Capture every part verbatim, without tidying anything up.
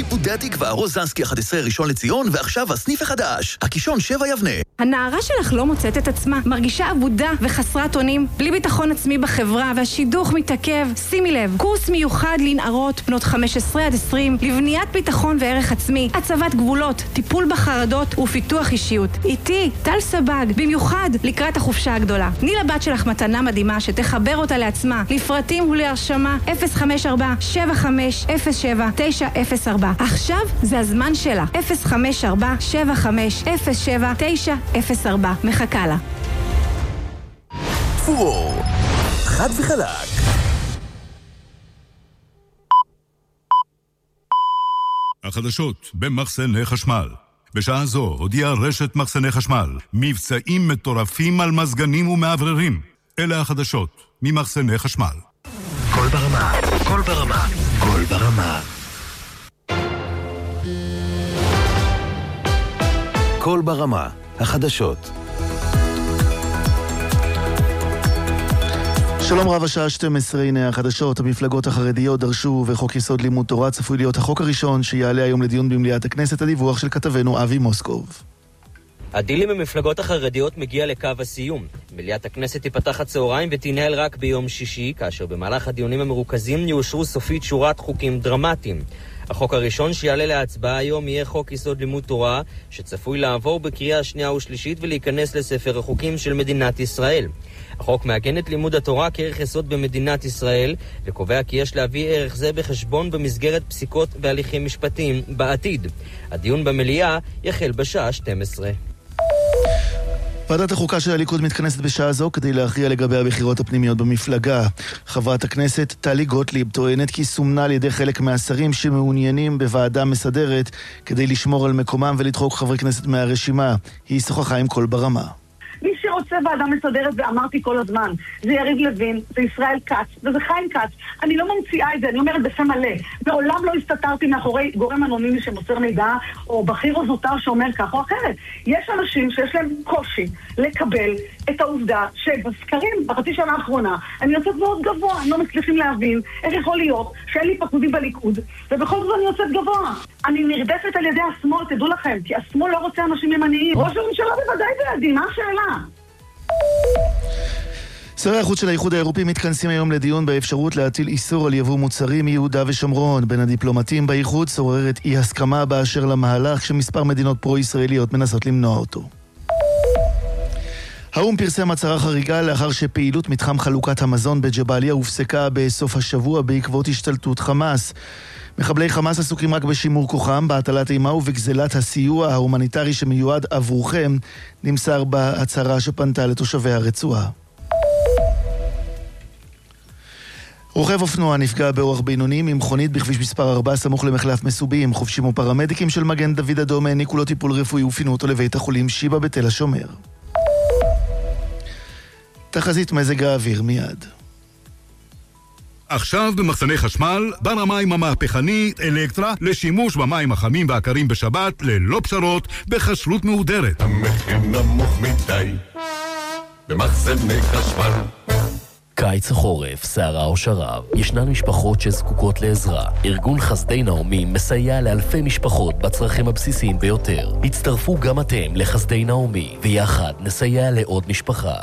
שיפודי התקווה, רוזנסקי אחת עשרה ראשון לציון, ועכשיו הסניף החדש, הקישון שבע יבנה. הנערה שלך לא מוצאת את עצמה, מרגישה עבודה וחסרת אונים, בלי ביטחון עצמי בחברה, והשידוך מתעכב. שימי לב, קורס מיוחד לנערות בנות חמש עשרה עד עשרים, לבניית ביטחון וערך עצמי, הצבת גבולות, טיפול בחרדות ופיתוח אישיות. איתי, טל סבג, במיוחד לקראת החופשה הגדולה. תני לבת שלך מתנה מדהימה שתחבר אותה לעצמה. לפרטים ולהרשמה אפס חמש ארבע שבע חמש אפס שבע תשע אפס ארבע. עכשיו זה הזמן שלה. אפס חמש ארבע שבע חמש אפס שבע תשע אפס ארבע. מחכה לה. פור, חד וחלק. החדשות במחסני חשמל. בשעה זו הודיעה רשת מחסני חשמל מבצעים מטורפים על מזגנים ומעבררים. אלה החדשות ממחסני חשמל. כל ברמה, כל ברמה, כל ברמה. כל ברמה, החדשות. שלום רב, השעה שתים עשרה, הנה החדשות. המפלגות החרדיות דרשו וחוק יסוד לימוד תורה צפוי להיות החוק הראשון שיעלה היום לדיון במליאת הכנסת. הדיווח של כתבנו אבי מוסקוב. הדילים במפלגות החרדיות מגיע לקו הסיום. מליאת הכנסת תיפתח הצהריים ותנהל רק ביום שישי, כאשר במהלך הדיונים המרוכזים יאושרו סופית שורת חוקים דרמטיים. החוק הראשון שיעלה להצבעה היום יהיה חוק יסוד לימוד תורה, שצפוי לעבור בקריאה שנייה ושלישית ולהיכנס לספר החוקים של מדינת ישראל. החוק מעגן את לימוד התורה כערך יסוד במדינת ישראל, וקובע כי יש להביא ערך זה בחשבון במסגרת פסיקות והליכים משפטיים בעתיד. הדיון במליאה יחל בשעה שתים עשרה. ועדת החוקה של הליכוד מתכנסת בשעה זו כדי להכריע לגבי הבחירות הפנימיות במפלגה. חברת הכנסת טלי גוטליב טוענת כי סומנה על ידי חלק מהשרים שמעוניינים בוועדה מסדרת כדי לשמור על מקומם ולדחוק חברי כנסת מהרשימה. היא שוחחה עם כל ברמה. מי שרוצה ועדה מסדרת, ואמרתי כל הזמן, זה יריב לוין, זה ישראל כץ, וזה חיים כץ. אני לא ממציאה את זה, אני אומרת בפה מלא. מעולם לא הסתתרתי מאחורי גורם אנונימי שמוסר מידע, או בכיר או זוטר שאומר כך או אחרת. יש אנשים שיש להם קושי לקבל את העובדה שבסקרים, בחצי שנה האחרונה, אני יוצאת מאוד גבוה, הם לא מצליחים להבין איך יכול להיות שאין לי פקודים בליכוד, ובכל זאת אני יוצאת גבוה. אני נרדפת על ידי השמאל, תדעו לכם, כי השמאל לא רוצה אנשים ימניים. ראש הממשלה בוודאי בידי, מה השאלה? שרי החוץ של האיחוד האירופי מתכנסים היום לדיון באפשרות להטיל איסור על יבוא מוצרים מיהודה ושומרון. בין הדיפלומטים באיחוד שוררת אי הסכמה באשר למהלך שמספר מדינות פרו-ישראליות מנסות למנוע אותו. האום פרסם הצהרה חריגה לאחר שפעילות מתחם חלוקת המזון בג'באליה הופסקה בסוף השבוע בעקבות השתלטות חמאס. מחבלי חמאס עסוקים רק בשימור כוחם, בהטלת אימה ובגזלת הסיוע ההומניטרי שמיועד עבורכם, נמסר בהצהרה שפנתה לתושבי הרצועה. רוכב אופנוע נפגע באורח בינוני ממכונית בכביש מספר ארבע סמוך למחלף מסובים. חובשים ופרמדיקים של מגן דוד אדום העניקו לו טיפול רפואי ופינו אותו לבית החולים שיבא בתל השומר. תחזית מזג האוויר מיד. עכשיו במחסני חשמל, בר המים המהפכני אלקטרה לשימוש במים החמים והקרים בשבת ללא פשרות בחשלות מהודרת. המחיר נמוך מדי במחסני חשמל. קיץ החורף, סערה או שרב, ישנן משפחות שזקוקות לעזרה. ארגון חסדי נעמי מסייע לאלפי משפחות בצרכים הבסיסיים ביותר. הצטרפו גם אתם לחסדי נעמי, ויחד נסייע לעוד משפחה.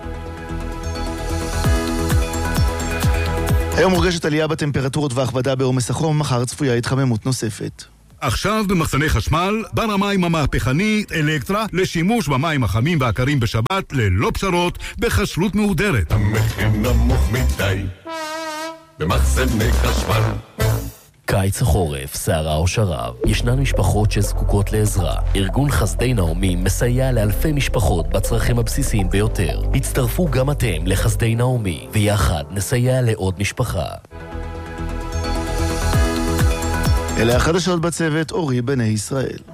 היום מורגשת עלייה בטמפרטורות והכבדה בעומס החום, מחר צפויה התחממות נוספת. עכשיו במחסני חשמל, בר המים המהפכני אלקטרה לשימוש במים החמים והקרים בשבת ללא פשרות בחשלות מהודרת. המחיר נמוך מדי במחסני חשמל. קיץ החורף, סערה או שרב, ישנן משפחות שזקוקות לעזרה. ארגון חסדי נעמי מסייע לאלפי משפחות בצרכים הבסיסיים ביותר. הצטרפו גם אתם לחסדי נעמי, ויחד נסייע לעוד משפחה. אלה החדשות בצוות, אורי בני ישראל.